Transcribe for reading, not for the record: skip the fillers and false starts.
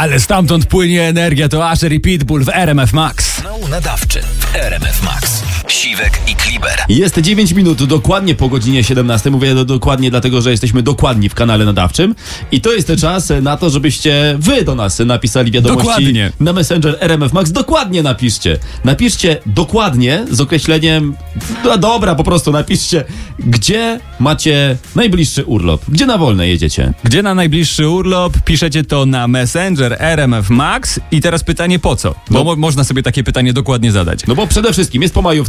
Ale stamtąd płynie energia, to Asher i Pitbull w RMF Max. Kanał nadawczy w RMF Max. Siwek i Kliber. Jest 9 minut, dokładnie po godzinie 17. Mówię dokładnie dlatego, że jesteśmy dokładni w kanale nadawczym. I to jest ten czas na to, żebyście wy do nas napisali wiadomości Dokładnie. na Messenger RMF Max. Dokładnie napiszcie. Napiszcie dokładnie z określeniem, no dobra, po prostu napiszcie, gdzie macie najbliższy urlop. Gdzie na wolne jedziecie. Gdzie na najbliższy urlop? Piszecie to na Messenger RMF Max. I teraz pytanie po co? Bo można sobie takie pytanie dokładnie zadać. No bo przede wszystkim jest po majówce.